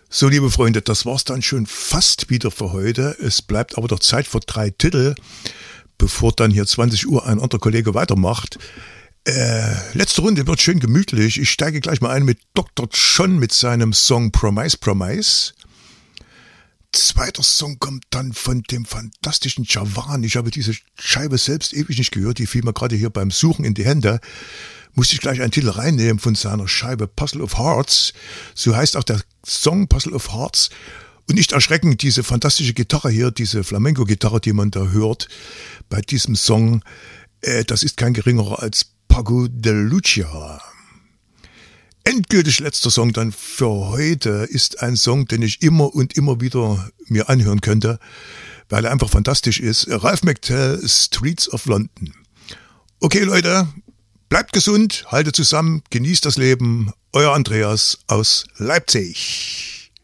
So, liebe Freunde, das war's dann schon fast wieder für heute. Es bleibt aber noch Zeit für 3 Titel, bevor dann hier 20 Uhr ein anderer Kollege weitermacht. Letzte Runde wird schön gemütlich. Ich steige gleich mal ein mit Dr. John mit seinem Song Promise, Promise. Zweiter Song kommt dann von dem fantastischen Javan. Ich habe diese Scheibe selbst ewig nicht gehört. Die fiel mir gerade hier beim Suchen in die Hände. Musste ich gleich einen Titel reinnehmen von seiner Scheibe Puzzle of Hearts. So heißt auch der Song Puzzle of Hearts. Und nicht erschreckend, diese fantastische Gitarre hier, diese Flamenco-Gitarre, die man da hört bei diesem Song, das ist kein geringerer als Paco de Lucia. Endgültig letzter Song dann für heute ist ein Song, den ich immer und immer wieder mir anhören könnte, weil er einfach fantastisch ist. Ralph McTell, Streets of London. Okay, Leute, bleibt gesund, haltet zusammen, genießt das Leben. Euer Andreas aus Leipzig.